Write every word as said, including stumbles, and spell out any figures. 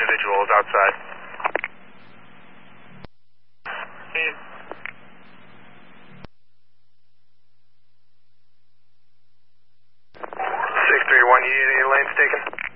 individuals outside. six three one, you need any lanes taken?